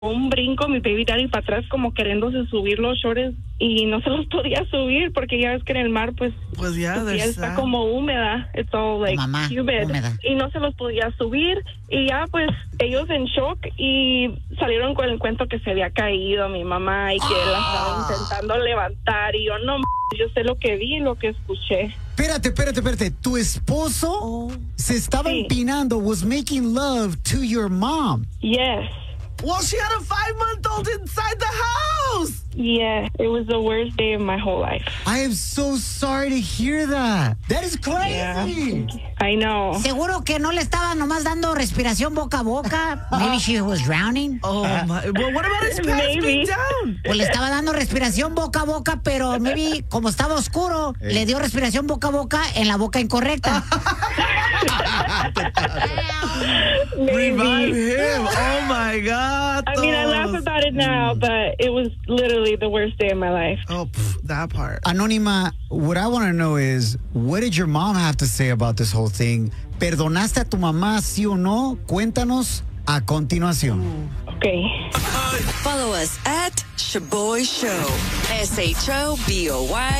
un brinco mi baby daddy para atrás como queriéndose subir los shorts y no se los podía subir porque ya ves que en el mar pues ya su piel está como húmeda, it's all like Mamá, humid, húmeda. y no se los podía subir y ya pues ellos en shock y salieron con el cuento que se había caído mi mamá y que él la estaba intentando levantar y yo no, yo sé lo que vi y lo que escuché. Espérate. Tu esposo se estaba empinando, was making love to your mom. Yes. Well, she had a 5-month-old inside the house. Yeah, it was the worst day of my whole life. I am so sorry to hear that. That is crazy. Yeah, I know. Seguro que no le estaba nomás dando respiración boca a boca. Maybe she was drowning. Oh, my. Well, what about his pants being down? Pues le estaba dando respiración boca a boca, pero maybe como estaba oscuro, le dio respiración boca a boca en la boca incorrecta. Revive him. Oh, my God. I mean, I laugh about it now, but it was literally the worst day of my life. Oh, that part. Anónima, what I want to know is, what did your mom have to say about this whole thing? ¿Perdonaste a tu mamá, sí o no? Cuéntanos a continuación. Okay. Follow us at Shaboy Show. SHOBOY